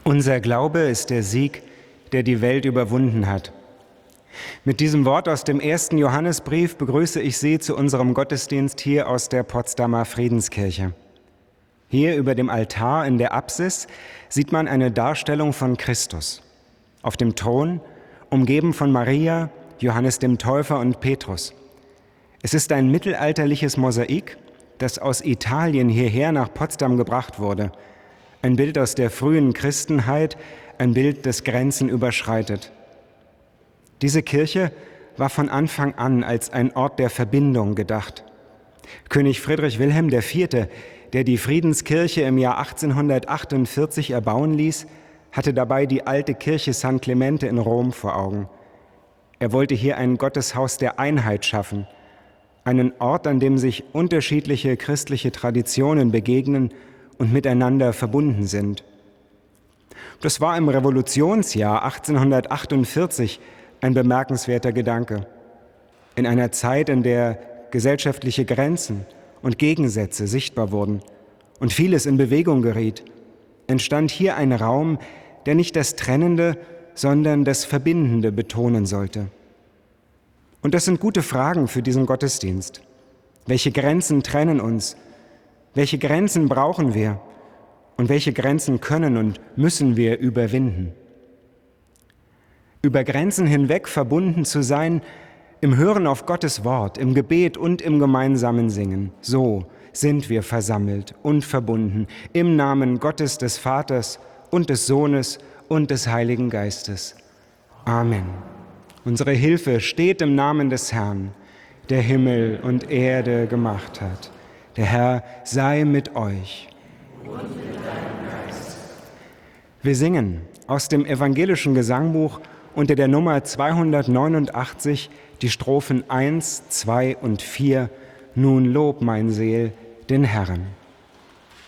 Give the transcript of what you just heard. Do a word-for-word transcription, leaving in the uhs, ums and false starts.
Unser Glaube ist der Sieg, der die Welt überwunden hat. Mit diesem Wort aus dem ersten Johannesbrief begrüße ich Sie zu unserem Gottesdienst hier aus der Potsdamer Friedenskirche. Hier über dem Altar in der Apsis sieht man eine Darstellung von Christus. Auf dem Thron, umgeben von Maria, Johannes dem Täufer und Petrus. Es ist ein mittelalterliches Mosaik, das aus Italien hierher nach Potsdam gebracht wurde. Ein Bild aus der frühen Christenheit, ein Bild, das Grenzen überschreitet. Diese Kirche war von Anfang an als ein Ort der Verbindung gedacht. König Friedrich Wilhelm der Vierte, der die Friedenskirche im Jahr achtzehnhundertachtundvierzig erbauen ließ, hatte dabei die alte Kirche San Clemente in Rom vor Augen. Er wollte hier ein Gotteshaus der Einheit schaffen, einen Ort, an dem sich unterschiedliche christliche Traditionen begegnen und miteinander verbunden sind. Das war im Revolutionsjahr achtzehnhundertachtundvierzig ein bemerkenswerter Gedanke. In einer Zeit, in der gesellschaftliche Grenzen und Gegensätze sichtbar wurden und vieles in Bewegung geriet, entstand hier ein Raum, der nicht das Trennende, sondern das Verbindende betonen sollte. Und das sind gute Fragen für diesen Gottesdienst. Welche Grenzen trennen uns? Welche Grenzen brauchen wir? Und welche Grenzen können und müssen wir überwinden? Über Grenzen hinweg verbunden zu sein, im Hören auf Gottes Wort, im Gebet und im gemeinsamen Singen. So sind wir versammelt und verbunden im Namen Gottes des Vaters und des Sohnes und des Heiligen Geistes. Amen. Unsere Hilfe steht im Namen des Herrn, der Himmel und Erde gemacht hat. Der Herr sei mit euch. Und mit deinem Geist. Wir singen aus dem evangelischen Gesangbuch unter der Nummer zweihundertneunundachtzig die Strophen eins, zwei und vier. Nun lob, mein Seel, den Herrn.